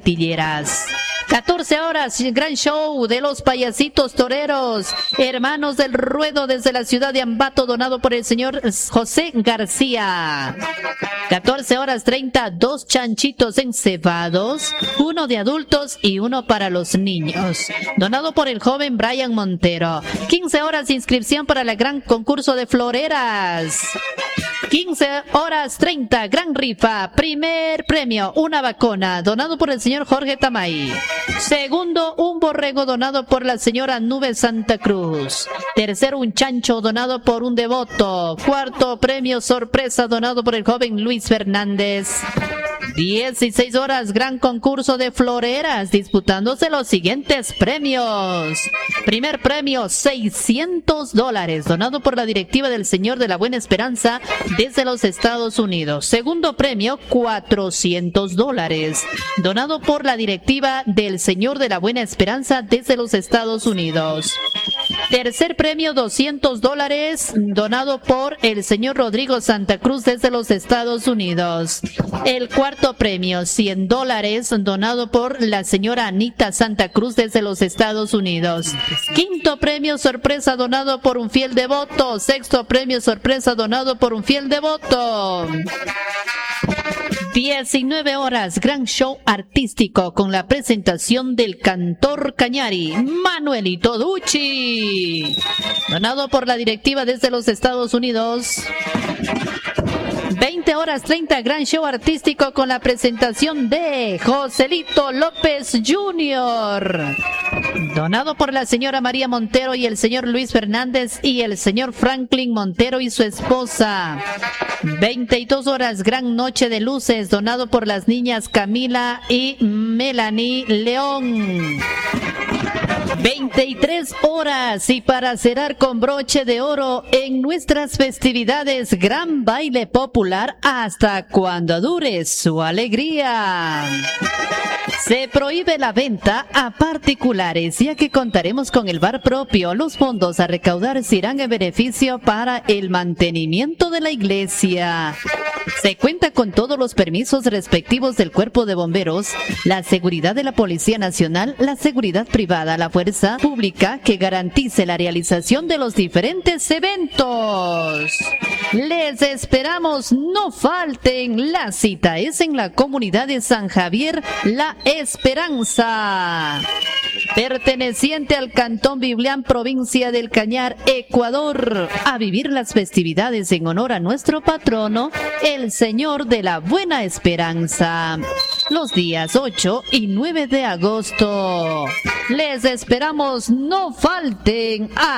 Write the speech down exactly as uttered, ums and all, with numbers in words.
Artilleras. catorce horas, gran show de los payasitos toreros, hermanos del ruedo desde la ciudad de Ambato, donado por el señor José García. catorce horas treinta, dos chanchitos encebados, uno de adultos y uno para los niños, donado por el joven Brian Montero. quince horas, inscripción para el gran concurso de floreras. quince horas treinta, gran rifa, primer premio, una vacuna, donado por el señor Jorge Tamay. Segundo, un borrego donado por la señora Nube Santa Cruz. Tercero, un chancho donado por un devoto. Cuarto, premio sorpresa donado por el joven Luis Fernández. dieciséis horas, gran concurso de floreras, disputándose los siguientes premios. Primer premio, seiscientos dólares, donado por la directiva del Señor de la Buena Esperanza desde los Estados Unidos. Segundo premio, cuatrocientos dólares, donado por la directiva del Señor de la Buena Esperanza desde los Estados Unidos. Tercer premio, doscientos dólares, donado por el señor Rodrigo Santa Cruz desde los Estados Unidos. El cuarto premio, cien dólares, donado por la señora Anita Santa Cruz desde los Estados Unidos. Quinto premio, sorpresa, donado por un fiel devoto. Sexto premio, sorpresa, donado por un fiel devoto. diecinueve horas, gran show artístico con la presentación del cantor Cañari, Manuelito Ducci, donado por la directiva desde los Estados Unidos. veinte horas treinta, gran show artístico con la presentación de Joselito López junior, donado por la señora María Montero y el señor Luis Fernández y el señor Franklin Montero y su esposa. veintidós horas, gran noche de luces, donado por las niñas Camila y Melanie León. veintitrés horas, y para cerrar con broche de oro en nuestras festividades, gran baile popular hasta cuando dure su alegría. Se prohíbe la venta a particulares, ya que contaremos con el bar propio. Los fondos a recaudar se irán en beneficio para el mantenimiento de la iglesia. Se cuenta con todos los permisos respectivos del Cuerpo de Bomberos, la seguridad de la Policía Nacional, la seguridad privada, la fuerza pública que garantice la realización de los diferentes eventos. Les esperamos, no falten. La cita es en la comunidad de San Javier, La Esperanza, perteneciente al Cantón Biblián, provincia del Cañar, Ecuador, a vivir las festividades en honor a nuestro patrono, el Señor de la Buena Esperanza, los días ocho y nueve de agosto. Les esperamos, no falten.